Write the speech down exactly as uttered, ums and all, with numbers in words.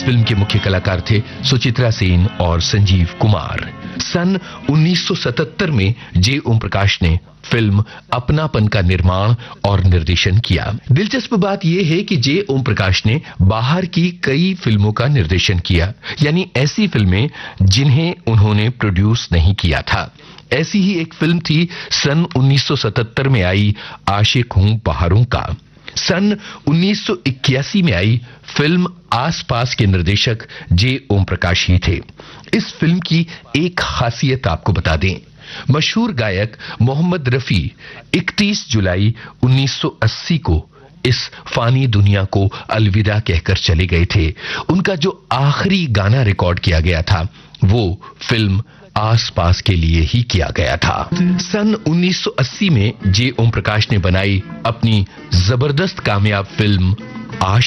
Film के मुख्य कलाकार थे सुचित्रा सेन और संजीव कुमार। सन उन्नीस सौ सतहत्तर में जे ओम प्रकाश ने फिल्म अपनापन का निर्माण और निर्देशन किया। दिलचस्प बात यह है कि जे ओम प्रकाश ने बाहर की कई फिल्मों का निर्देशन किया, यानी ऐसी फिल्में जिन्हें उन्होंने प्रोड्यूस नहीं किया था। ऐसी ही एक फिल्म थी सन उन्नीस सौ सतहत्तर में आई आशिक हूं पहाड़ों का। सन उन्नीस सौ इक्यासी में आई फिल्म आसपास के निर्देशक जे ओम प्रकाश ही थे। इस फिल्म की एक खासियत आपको बता दें, मशहूर गायक मोहम्मद रफी इकतीस जुलाई उन्नीस सौ अस्सी को इस फानी दुनिया को अलविदा कहकर चले गए थे। उनका जो आखिरी गाना रिकॉर्ड किया गया था वो फिल्म आसपास के लिए ही किया गया था। सन उन्नीस सौ अस्सी में जे ओम प्रकाश ने बनाई अपनी जबरदस्त कामयाब फिल्म आशिक